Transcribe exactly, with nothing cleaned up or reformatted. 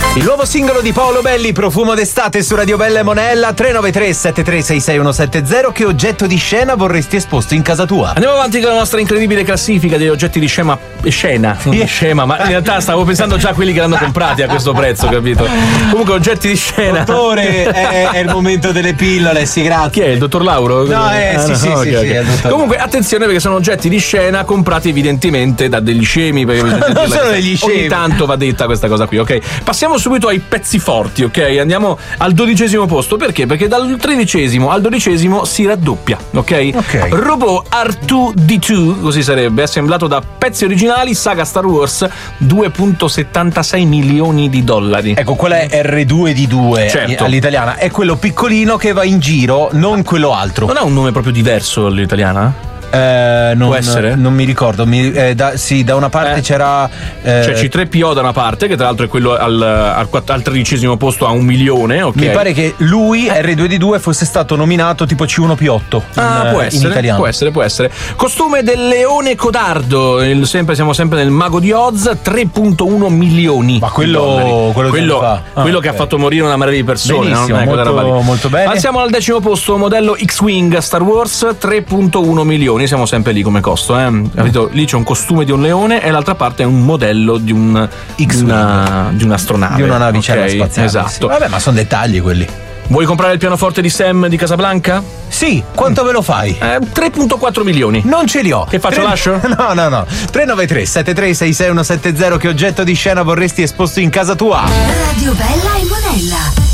Il nuovo singolo di Paolo Belli, Profumo d'estate, su Radio Bella e Monella. Tre nove tre sette tre sei sei uno sette zero. Che oggetto di scena vorresti esposto in casa tua? Andiamo avanti con la nostra incredibile classifica degli oggetti di scema, scena, non di scema, ma in realtà stavo pensando già a quelli che l'hanno comprati a questo prezzo, capito? Comunque oggetti di scena. Dottore, è, è il momento delle pillole, sì, grazie. Chi è? Il dottor Lauro? No, eh, ah, sì, no, sì, okay, sì, okay. sì, è il dottor Comunque attenzione, perché sono oggetti di scena comprati evidentemente da degli scemi, perché non sono degli scemi. Ogni tanto va detta questa cosa qui, ok? Passiamo subito ai pezzi forti, ok? Andiamo al dodicesimo posto. Perché? Perché dal tredicesimo al dodicesimo si raddoppia, ok? Ok. Robot R due D due, così sarebbe, assemblato da pezzi originali, saga Star Wars, due virgola settantasei milioni di dollari. Ecco, quella è R due D due, certo, all'italiana. È quello piccolino che va in giro, non quello altro. Non ha un nome proprio diverso all'italiana? Eh, non, Può essere? Non mi ricordo. Mi, eh, da, sì, da una parte eh. c'era. Eh, Cioè C tre P O da una parte, che tra l'altro è quello al, al, al tredicesimo posto a un milione, ok? Mi pare che lui, R due D due, fosse stato nominato tipo C uno P otto. Ah, in, può in essere, italiano. può essere, può essere. Costume del leone codardo, il, sempre, siamo sempre nel Mago di Oz, tre virgola uno milioni. Ma quello, quello, quello, che, fa. Ah, quello okay. che ha fatto morire una marea di persone. Benissimo, no? molto, roba lì. molto bene. Passiamo al decimo posto, modello X-Wing Star Wars, tre virgola uno milioni. Siamo sempre lì come costo, eh? Capito? Lì c'è un costume di un leone e l'altra parte è un modello di un X-Wing, di una, di un'astronave, di una navicella okay? spaziale. Esatto. Sì. Vabbè, ma sono dettagli quelli. Vuoi comprare il pianoforte di Sam di Casablanca? Sì, quanto mm. ve lo fai? Eh, tre virgola quattro milioni. Non ce li ho. Che faccio, tre... lascio? No, no, no. tre nove tre sette tre sei sei uno sette zero. Che oggetto di scena vorresti esposto in casa tua? Radio Bella e Monella.